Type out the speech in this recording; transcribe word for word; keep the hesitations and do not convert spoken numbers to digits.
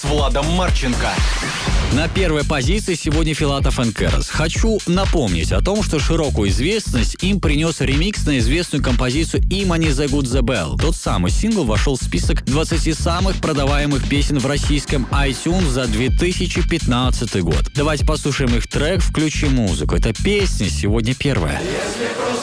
Владом Марченко. На первой позиции сегодня Филатов и Керос. Хочу напомнить о том, что широкую известность им принес ремикс на известную композицию «Imani the Good the Bell». Тот самый сингл вошел в список двадцати самых продаваемых песен в российском iTunes за две тысячи пятнадцатый год. Давайте послушаем их трек «Включи музыку». Эта песня сегодня первая. Если просто